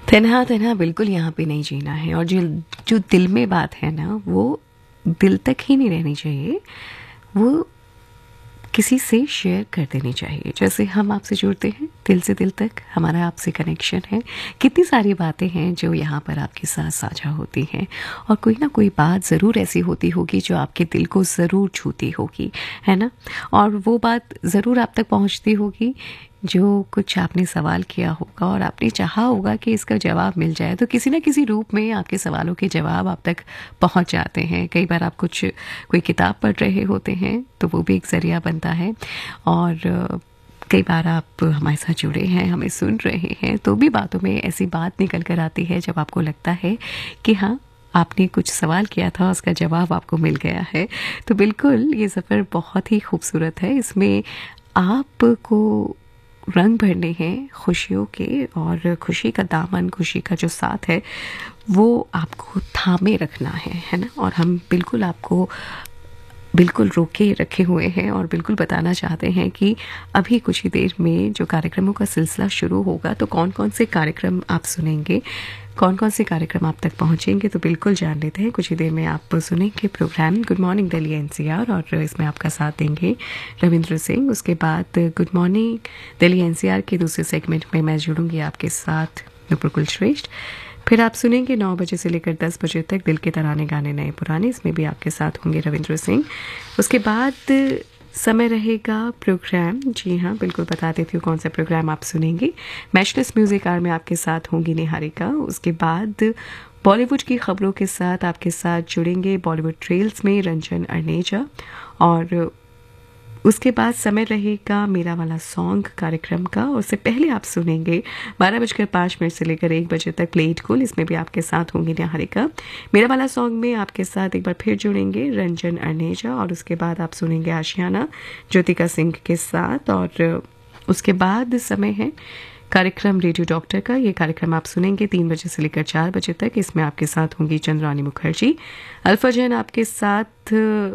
तन्हा तन्हा बिल्कुल यहाँ पे नहीं जीना है, और जो जो दिल में बात है ना, वो दिल तक ही नहीं रहनी चाहिए, वो किसी से शेयर कर देनी चाहिए। जैसे हम आपसे जुड़ते हैं दिल से दिल तक, हमारा आपसे कनेक्शन है, कितनी सारी बातें हैं जो यहाँ पर आपके साथ साझा होती हैं, और कोई ना कोई बात ज़रूर ऐसी होती होगी जो आपके दिल को ज़रूर छूती होगी, है ना। और वो बात ज़रूर आप तक पहुँचती होगी जो कुछ आपने सवाल किया होगा और आपने चाहा होगा कि इसका जवाब मिल जाए, तो किसी न किसी रूप में आपके सवालों के जवाब आप तक पहुंच जाते हैं। कई बार आप कोई किताब पढ़ रहे होते हैं तो वो भी एक ज़रिया बनता है, और कई बार आप हमारे साथ जुड़े हैं, हमें सुन रहे हैं, तो भी बातों में ऐसी बात निकल कर आती है जब आपको लगता है कि हाँ, आपने कुछ सवाल किया था, उसका जवाब आपको मिल गया है। तो बिल्कुल ये सफ़र बहुत ही खूबसूरत है, इसमें आपको रंग भरने हैं खुशियों के, और खुशी का दामन, खुशी का जो साथ है वो आपको थामे रखना है ना। और हम बिल्कुल आपको बिल्कुल रोके रखे हुए हैं, और बिल्कुल बताना चाहते हैं कि अभी कुछ ही देर में जो कार्यक्रमों का सिलसिला शुरू होगा, तो कौन कौन से कार्यक्रम आप सुनेंगे, कौन कौन से कार्यक्रम आप तक पहुंचेंगे, तो बिल्कुल जान लेते हैं। कुछ ही देर में आप सुनेंगे programme good morning Delhi NCR, और इसमें आपका साथ देंगे रविंद्र सिंह। उसके बाद गुड मॉर्निंग दिल्ली एनसीआर के दूसरे सेगमेंट में मैं जुड़ूंगी आपके साथ नुपुर कुलश्रेष्ठ। फिर आप सुनेंगे 9 बजे से लेकर 10 बजे तक दिल के तराने गाने नए पुराने, इसमें भी आपके साथ होंगे रविंद्र सिंह। उसके बाद समय रहेगा प्रोग्राम, जी हाँ बिल्कुल बता देती हूँ कौन सा प्रोग्राम आप सुनेंगे। मैचलेस म्यूजिक आर में आपके साथ होंगी निहारिका। उसके बाद बॉलीवुड की खबरों के साथ आपके साथ जुड़ेंगे बॉलीवुड ट्रेल्स में रंजन अर्नेजा, और उसके बाद समय रहेगा मेरा वाला सॉन्ग कार्यक्रम का। उससे पहले आप सुनेंगे 12:05 से लेकर 1 बजे तक प्ले इट कूल, इसमें भी आपके साथ होंगी निहारिका। मेरा वाला सॉन्ग में आपके साथ एक बार फिर जुड़ेंगे रंजन अर्नेजा, और उसके बाद आप सुनेंगे आशियाना ज्योतिका सिंह के साथ। और उसके बाद समय है कार्यक्रम रेडियो डॉक्टर का, ये कार्यक्रम आप सुनेंगे 3 बजे से लेकर 4 बजे तक, इसमें आपके साथ होंगी चंद्रानी मुखर्जी। अल्फाजन आपके साथ,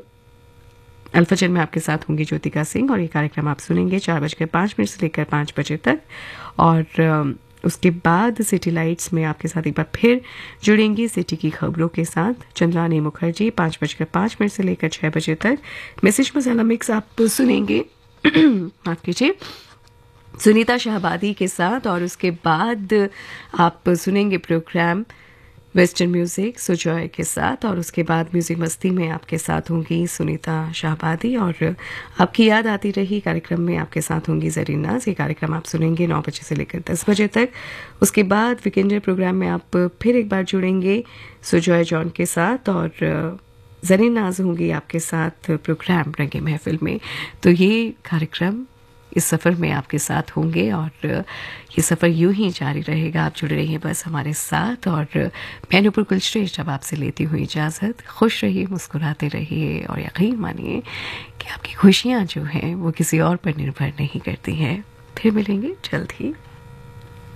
अल्फाजन में आपके साथ होंगी ज्योतिका सिंह, और ये कार्यक्रम आप सुनेंगे 4:05 से लेकर 5 बजे तक। और उसके बाद सिटी लाइट्स में आपके साथ एक बार फिर जुड़ेंगी सिटी की खबरों के साथ चंद्रानी मुखर्जी 5:05 से लेकर 6 बजे तक। मैसेज मसाला मिक्स आप सुनेंगे माफ कीजिए सुनीता शाहबादी के साथ, और उसके बाद आप सुनेंगे प्रोग्राम वेस्टर्न म्यूजिक सुजॉय के साथ, और उसके बाद म्यूजिक मस्ती में आपके साथ होंगी सुनीता शाहबादी। और आपकी याद आती रही कार्यक्रम में आपके साथ होंगी जरीन नाज, ये कार्यक्रम आप सुनेंगे 9 बजे से लेकर 10 बजे तक। उसके बाद वीकेंड प्रोग्राम में आप फिर एक बार जुड़ेंगे सुजॉय जॉन के साथ, और जरीन नाज होंगी आपके साथ प्रोग्राम रंगे महफिल में। तो ये कार्यक्रम इस सफ़र में आपके साथ होंगे, और ये सफ़र यूं ही जारी रहेगा। आप जुड़े रहिए बस हमारे साथ, और मैं नुपुर कुलश्रेष्ठ अब आपसे लेती हुई इजाज़त। खुश रहिए, मुस्कुराते रहिए, और यकीन मानिए कि आपकी खुशियाँ जो हैं वो किसी और पर निर्भर नहीं करती हैं। फिर मिलेंगे जल्द ही।